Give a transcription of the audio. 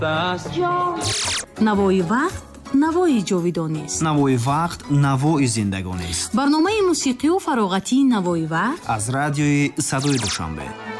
навои вақт навои ҷовидонист. навои вақт навои зиндагонист. барномаи мусиқию фароғатии навои вақт аз радиои Садои Душанбе.